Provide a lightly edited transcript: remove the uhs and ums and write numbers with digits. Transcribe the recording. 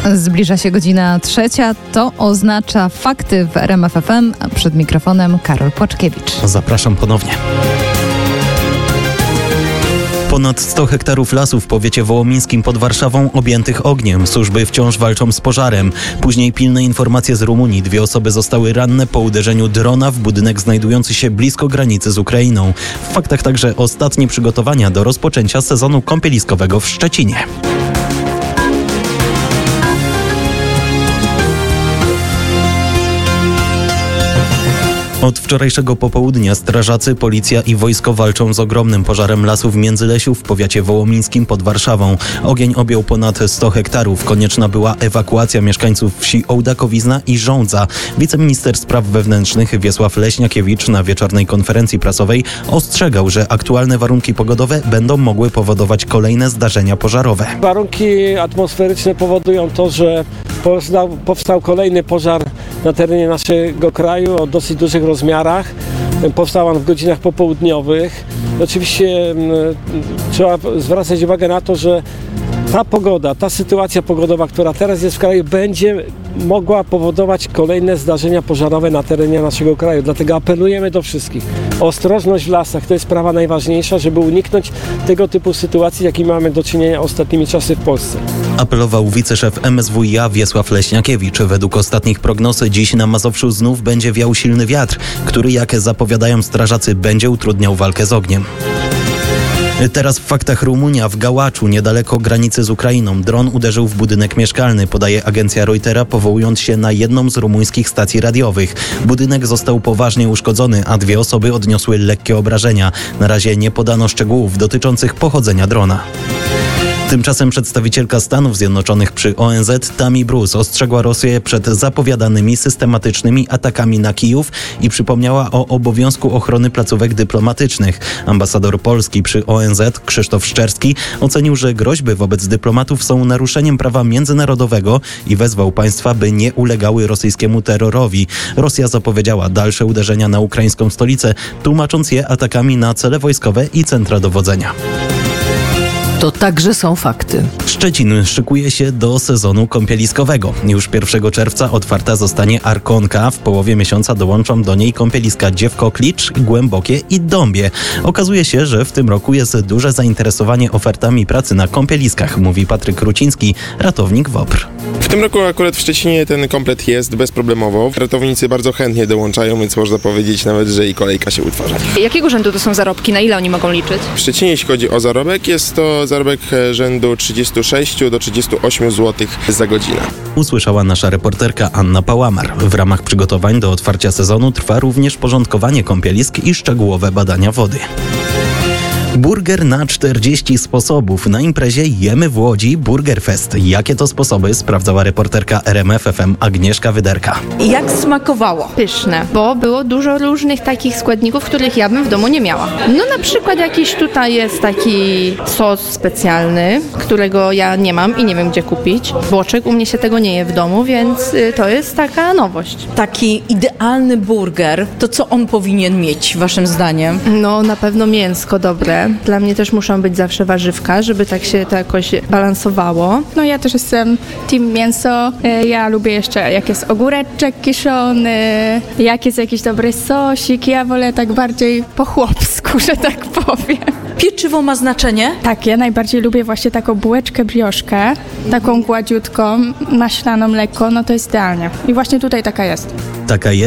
Zbliża się godzina 3, to oznacza fakty w RMF FM, a przed mikrofonem Karol Płaczkiewicz. Zapraszam ponownie. Ponad 100 hektarów lasu w powiecie wołomińskim pod Warszawą objętych ogniem. Służby wciąż walczą z pożarem. Później pilne informacje z Rumunii. 2 osoby zostały ranne po uderzeniu drona w budynek znajdujący się blisko granicy z Ukrainą. W faktach także ostatnie przygotowania do rozpoczęcia sezonu kąpieliskowego w Szczecinie. Od wczorajszego popołudnia strażacy, policja i wojsko walczą z ogromnym pożarem lasu w Międzylesiu w powiacie wołomińskim pod Warszawą. Ogień objął ponad 100 hektarów. Konieczna była ewakuacja mieszkańców wsi Ołdakowizna i Żądza. Wiceminister spraw wewnętrznych Wiesław Leśniakiewicz na wieczornej konferencji prasowej ostrzegał, że aktualne warunki pogodowe będą mogły powodować kolejne zdarzenia pożarowe. Warunki atmosferyczne powodują to, że powstał kolejny pożar na terenie naszego kraju o dosyć dużych rozmiarach. Powstał on w godzinach popołudniowych. Oczywiście trzeba zwracać uwagę na to, że ta pogoda, ta sytuacja pogodowa, która teraz jest w kraju, będzie mogła powodować kolejne zdarzenia pożarowe na terenie naszego kraju. Dlatego apelujemy do wszystkich o ostrożność w lasach. To jest sprawa najważniejsza, żeby uniknąć tego typu sytuacji, jakie mamy do czynienia ostatnimi czasy w Polsce. Apelował wiceszef MSWiA Wiesław Leśniakiewicz. Według ostatnich prognoz dziś na Mazowszu znów będzie wiał silny wiatr, który, jak zapowiadają strażacy, będzie utrudniał walkę z ogniem. Teraz w faktach. Rumunia, w Gałaczu, niedaleko granicy z Ukrainą. Dron uderzył w budynek mieszkalny, podaje agencja Reutera, powołując się na jedną z rumuńskich stacji radiowych. Budynek został poważnie uszkodzony, a 2 osoby odniosły lekkie obrażenia. Na razie nie podano szczegółów dotyczących pochodzenia drona. Tymczasem przedstawicielka Stanów Zjednoczonych przy ONZ Tammy Bruce ostrzegła Rosję przed zapowiadanymi systematycznymi atakami na Kijów i przypomniała o obowiązku ochrony placówek dyplomatycznych. Ambasador Polski przy ONZ Krzysztof Szczerski ocenił, że groźby wobec dyplomatów są naruszeniem prawa międzynarodowego i wezwał państwa, by nie ulegały rosyjskiemu terrorowi. Rosja zapowiedziała dalsze uderzenia na ukraińską stolicę, tłumacząc je atakami na cele wojskowe i centra dowodzenia. To także są fakty. Szczecin szykuje się do sezonu kąpieliskowego. Już 1 czerwca otwarta zostanie Arkonka. W połowie miesiąca dołączą do niej kąpieliska Dziewko Klicz, Głębokie i Dąbie. Okazuje się, że w tym roku jest duże zainteresowanie ofertami pracy na kąpieliskach, mówi Patryk Ruciński, ratownik WOPR. W tym roku akurat w Szczecinie ten komplet jest bezproblemowo. Ratownicy bardzo chętnie dołączają, więc można powiedzieć nawet, że i kolejka się utwarza. Jakiego rzędu to są zarobki? Na ile oni mogą liczyć? W Szczecinie, jeśli chodzi o zarobek, jest to zarobek rzędu 36 do 38 zł za godzinę. Usłyszała nasza reporterka Anna Pałamar. W ramach przygotowań do otwarcia sezonu trwa również porządkowanie kąpielisk i szczegółowe badania wody. Burger na 40 sposobów. Na imprezie Jemy w Łodzi Burger Fest. Jakie to sposoby, sprawdzała reporterka RMF FM Agnieszka Wyderka. Jak smakowało? Pyszne, bo było dużo różnych takich składników, których ja bym w domu nie miała. No na przykład jakiś tutaj jest taki sos specjalny, którego ja nie mam i nie wiem gdzie kupić. Boczek, u mnie się tego nie je w domu, więc to jest taka nowość. Taki idealny burger, to co on powinien mieć waszym zdaniem? No na pewno mięsko dobre. Dla mnie też muszą być zawsze warzywka, żeby tak się to jakoś balansowało. No ja też jestem team mięso. Ja lubię jeszcze jak jest ogóreczek kiszony, jak jest jakiś dobry sosik. Ja wolę tak bardziej po chłopsku, że tak powiem. Pieczywo ma znaczenie? Tak, ja najbardziej lubię właśnie taką bułeczkę brioszkę, taką gładziutką, maślaną lekko, no to jest idealnie. I właśnie tutaj taka jest. Taka jest.